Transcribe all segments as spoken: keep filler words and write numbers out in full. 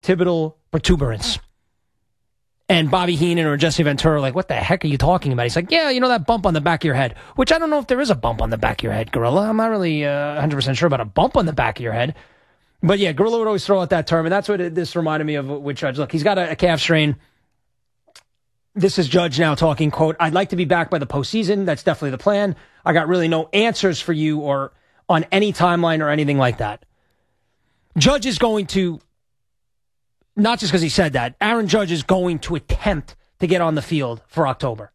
tibial protuberance. And Bobby Heenan or Jesse Ventura are like, what the heck are you talking about? He's like, yeah, you know that bump on the back of your head, which I don't know if there is a bump on the back of your head, Gorilla. I'm not really uh, one hundred percent sure about a bump on the back of your head. But yeah, Gorilla would always throw out that term, and that's what it, this reminded me of with Judge. Look, he's got a, a calf strain. This is Judge now talking, quote, I'd like to be back by the postseason. That's definitely the plan. I got really no answers for you or on any timeline or anything like that. Judge is going to, not just because he said that, Aaron Judge is going to attempt to get on the field for October.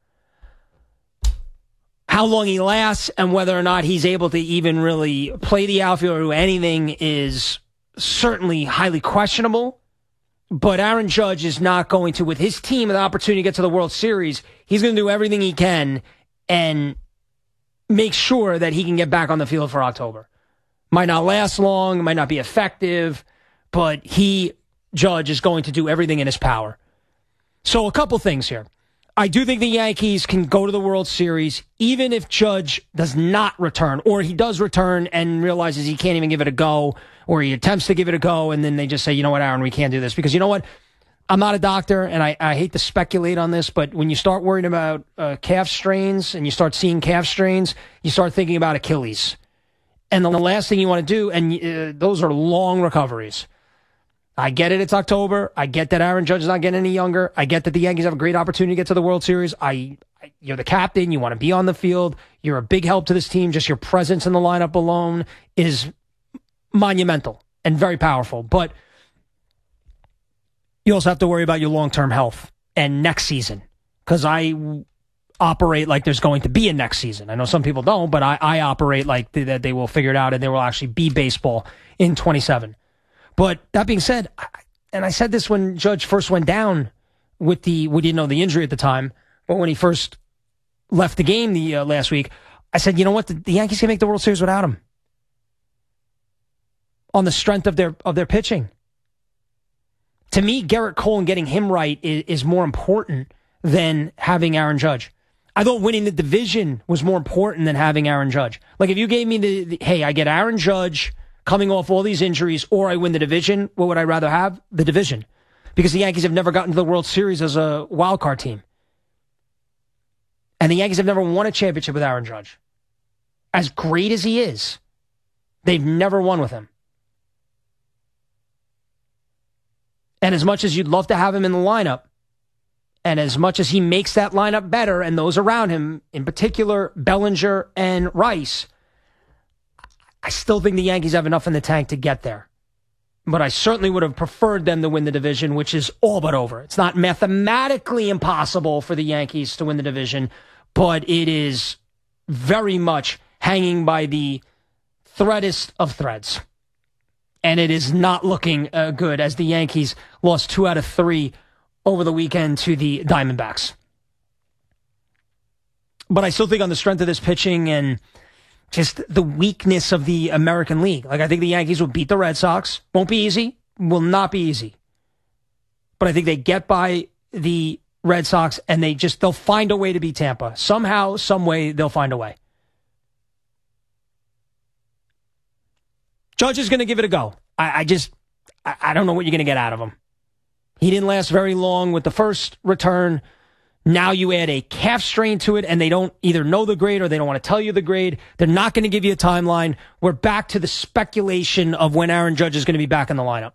How long he lasts and whether or not he's able to even really play the outfield or do anything is certainly highly questionable. But Aaron Judge is not going to, with his team and the opportunity to get to the World Series, he's going to do everything he can and make sure that he can get back on the field for October. Might not last long, might not be effective, but he, Judge, is going to do everything in his power. So a couple things here. I do think the Yankees can go to the World Series even if Judge does not return, or he does return and realizes he can't even give it a go, or he attempts to give it a go, and then they just say, you know what, Aaron, we can't do this. Because you know what? I'm not a doctor, and I, I hate to speculate on this, but when you start worrying about uh, calf strains and you start seeing calf strains, you start thinking about Achilles. And the last thing you want to do, and uh, those are long recoveries. I get it, it's October. I get that Aaron Judge is not getting any younger. I get that the Yankees have a great opportunity to get to the World Series. I, I You're the captain. You want to be on the field. You're a big help to this team. Just your presence in the lineup alone is monumental and very powerful. But you also have to worry about your long-term health and next season, because I operate like there's going to be a next season. I know some people don't, but I, I operate like th- that they will figure it out and there will actually be baseball in twenty-seven. But that being said, and I said this when Judge first went down with the, we didn't know the injury at the time, but when he first left the game the uh, last week, I said, you know what, the, the Yankees can make the World Series without him on the strength of their of their pitching. To me, Garrett Cole and getting him right is, is more important than having Aaron Judge. I thought winning the division was more important than having Aaron Judge. Like if you gave me the, the hey, I get Aaron Judge coming off all these injuries, or I win the division, what would I rather have? The division. Because the Yankees have never gotten to the World Series as a wild card team. And the Yankees have never won a championship with Aaron Judge. As great as he is, they've never won with him. And as much as you'd love to have him in the lineup, and as much as he makes that lineup better, and those around him, in particular Bellinger and Rice, I still think the Yankees have enough in the tank to get there. But I certainly would have preferred them to win the division, which is all but over. It's not mathematically impossible for the Yankees to win the division, but it is very much hanging by the threadest of threads. And it is not looking uh, good as the Yankees lost two out of three over the weekend to the Diamondbacks. But I still think on the strength of this pitching and just the weakness of the American League. Like, I think the Yankees will beat the Red Sox. Won't be easy. Will not be easy. But I think they get by the Red Sox and they just, they'll find a way to beat Tampa. Somehow, some way, they'll find a way. Judge is going to give it a go. I, I just, I, I don't know what you're going to get out of him. He didn't last very long with the first return. Now you add a calf strain to it, and they don't either know the grade or they don't want to tell you the grade. They're not going to give you a timeline. We're back to the speculation of when Aaron Judge is going to be back in the lineup.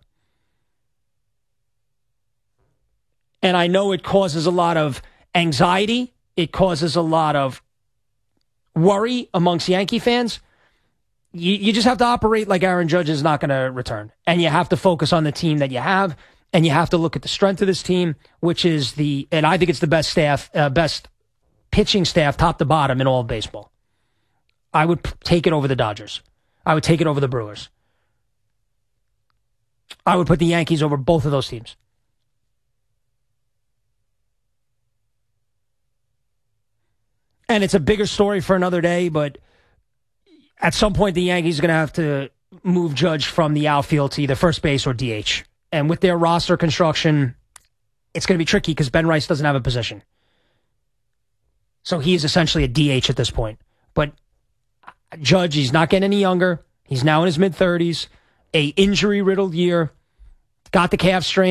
And I know it causes a lot of anxiety. It causes a lot of worry amongst Yankee fans. You, you just have to operate like Aaron Judge is not going to return. And you have to focus on the team that you have. And you have to look at the strength of this team, which is the, and I think it's the best staff, uh, best pitching staff, top to bottom in all of baseball. I would p- take it over the Dodgers. I would take it over the Brewers. I would put the Yankees over both of those teams. And it's a bigger story for another day, but at some point the Yankees are going to have to move Judge from the outfield to either first base or D H. And with their roster construction, it's going to be tricky because Ben Rice doesn't have a position. So he is essentially a D H at this point. But Judge, he's not getting any younger. He's now in his mid-thirties. A injury-riddled year. got the calf strain.